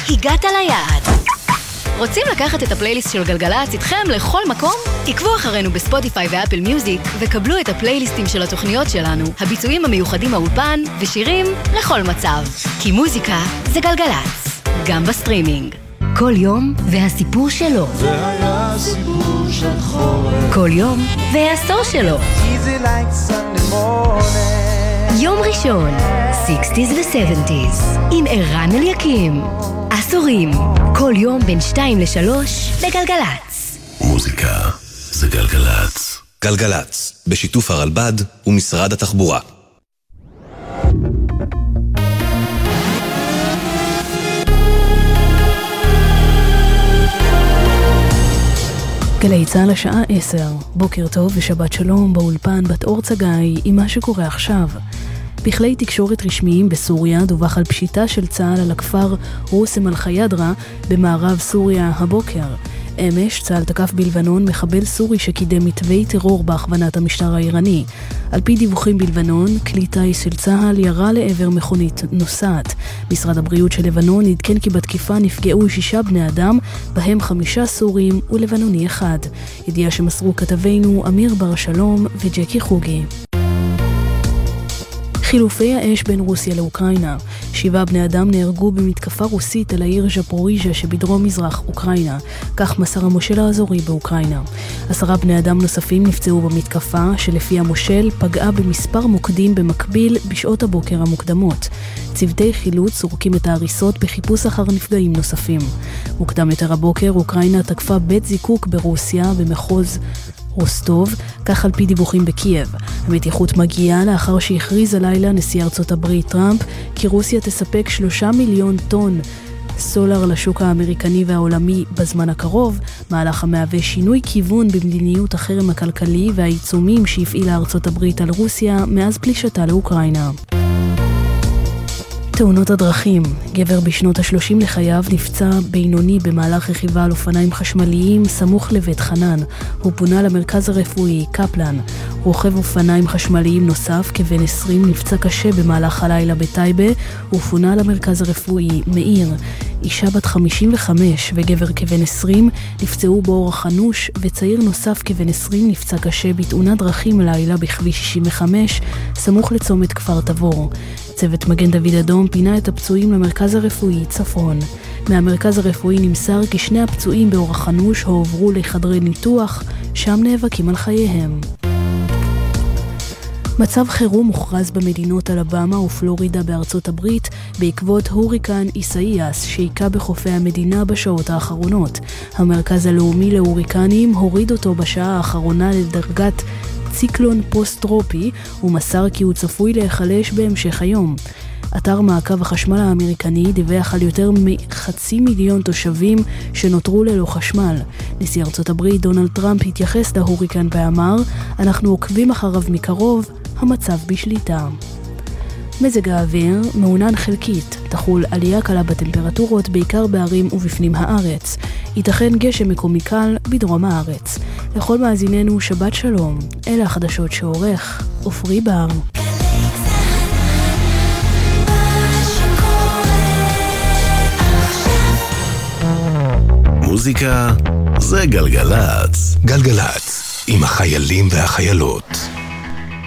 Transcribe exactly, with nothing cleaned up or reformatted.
הגעת ליעד. רוצים לקחת את הפלייליסט של גלגלצ איתכם לכל מקום? עקבו אחרינו בספוטיפיי ואפל מיוזיק וקבלו את הפלייליסטים של התוכניות שלנו, הביצועים המיוחדים מהאולפן ושירים לכל מצב. כי מוזיקה זה גלגלצ, גם בסטרימינג. כל יום והסיפור שלו. זה היה סיפור של חורף. כל יום והעשור שלו. Easy like Sunday morning. יום ראשון, שישים ו-שבעים, עם ערן אליקים. עשורים, כל יום בין שתיים לשלוש בגלגלצ. מוזיקה זה גלגלצ. גלגלצ, בשיתוף הרלב"ד ומשרד התחבורה. גלי צהל השעה עשר, בוקר טוב ושבת שלום באולפן בת אור צגאי עם מה שקורה עכשיו. בכלי תקשורת רשמיים בסוריה דווח על פשיטה של צהל על הכפר רוסם אל-חיידרה במערב סוריה הבוקר. אמש צהל תקף בלבנון מחבל סורי שקידם מתווי טרור בהכוונת המשטר האיראני. על פי דיווחים בלבנון, כלי טיס של צהל ירה לעבר מכונית נוסעת. משרד הבריאות של לבנון עדכן כי בתקיפה נפגעו שישה בני אדם, בהם חמישה סורים ולבנוני אחד. ידיעה שמסרו כתבינו אמיר בר שלום וג'קי חוגי. חילופי האש בין רוסיה לאוקראינה. שבעה בני אדם נהרגו במתקפה רוסית על העיר ז'פוריז'ה שבדרום מזרח אוקראינה. כך מסר המושל האזורי באוקראינה. עשרה בני אדם נוספים נפצעו במתקפה שלפי המושל פגעה במספר מוקדים במקביל בשעות הבוקר המוקדמות. צוותי חילוץ סורקים את ההריסות בחיפוש אחר נפגעים נוספים. מוקדם יותר הבוקר אוקראינה תקפה בית זיקוק ברוסיה במחוז רוסטוב, כך על פי דיווחים בקייב. המתיחות מגיעה לאחר שהכריז הלילה נשיא ארצות הברית טראמפ כי רוסיה תספק שלושה מיליון טון סולר לשוק האמריקני והעולמי בזמן הקרוב, מהלך המהווה שינוי כיוון במדיניות החרם הכלכלי והעיצומים שהפעילה ארצות הברית על רוסיה מאז פלישתה לאוקראינה. תאונות הדרכים. גבר בשנות השלושים לחייו נפצע בינוני במהלך רכיבה על אופניים חשמליים סמוך לבית חנן. הוא פונה למרכז הרפואי קפלן. רוכב אופניים חשמליים נוסף כבן עשרים נפצע קשה במהלך הלילה בטייבה ופונה למרכז הרפואי מאיר. אישה בת חמישים וחמש וגבר כבן עשרים נפצעו באורח אנוש, וצעיר נוסף כבן עשרים נפצע קשה בתאונת דרכים לילה בכביש שישים וחמש סמוך לצומת כפר תבור. צוות מגן דוד אדום פינה את הפצועים למרכז הרפואי צפון. מהמרכז הרפואי נמסר כי שני הפצועים באורח אנוש הועברו לחדרי ניתוח, שם נאבקים על חייהם. מצב חירום מוכרז במדינות אלבמה ופלורידה בארצות הברית בעקבות הוריקן איסאיאס שהיכה בחופי המדינה בשעות האחרונות. המרכז הלאומי להוריקנים הוריד אותו בשעה האחרונה לדרגת ציקלון פוסט-טרופי ומסר כי הוא צפוי להיחלש בהמשך היום. אתר מעקב החשמל האמריקני דיווח על יותר מחצי מיליון תושבים שנותרו ללא חשמל. נשיא ארצות הברית דונלד טראמפ התייחס להוריקן ואמר, אנחנו עוקבים אחריו מקרוב, המצב בשליטה. מזג האוויר מעונן חלקית, תחול עלייה קלה בטמפרטורות בעיקר בערים ובפנים הארץ. ייתכן גשם מקומי קל בדרום הארץ. לכל מאזיננו שבת שלום, אלה החדשות שעורך עופרי בר. מוזיקה זה גלגלצ. גלגלצ, עם החיילים והחיילות.